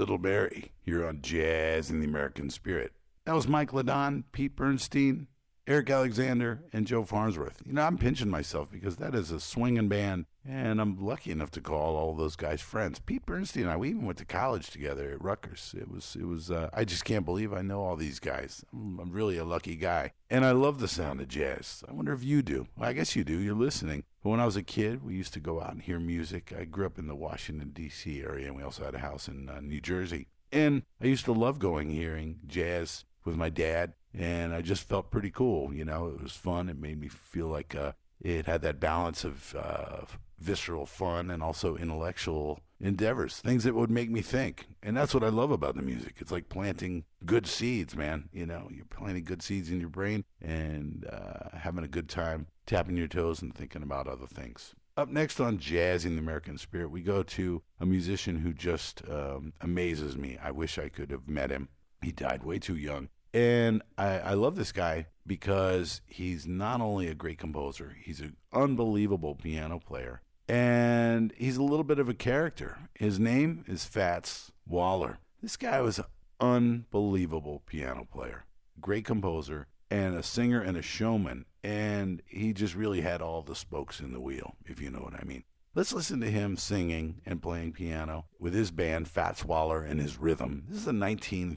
Little Mary here on Jazz in the American Spirit. That was Mike Ladon, Pete Bernstein, Eric Alexander, and Joe Farnsworth. You know, I'm pinching myself because that is a swinging band, and I'm lucky enough to call all those guys friends. Pete Bernstein and I, we even went to college together at Rutgers. It was. I just can't believe I know all these guys. I'm really a lucky guy, and I love the sound of jazz. I wonder if you do. Well, I guess you do. You're listening. But when I was a kid, we used to go out and hear music. I grew up in the Washington, D.C. area, and we also had a house in New Jersey. And I used to love hearing jazz with my dad, and I just felt pretty cool. You know, it was fun. It made me feel like it had that balance of visceral fun and also intellectual endeavors, things that would make me think. And that's what I love about the music. It's like planting good seeds, man. You know, you're planting good seeds in your brain and having a good time, tapping your toes and thinking about other things. Up next on Jazz in the American Spirit, we go to a musician who just amazes me. I wish I could have met him. He died way too young. And I love this guy because he's not only a great composer, he's an unbelievable piano player, and he's a little bit of a character. His name is Fats Waller. This guy was an unbelievable piano player, great composer, and a singer and a showman, and he just really had all the spokes in the wheel, if you know what I mean. Let's listen to him singing and playing piano with his band, Fats Waller, and his rhythm. This is a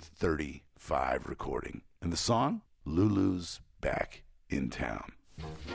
1935 recording. And the song, Lulu's Back in Town.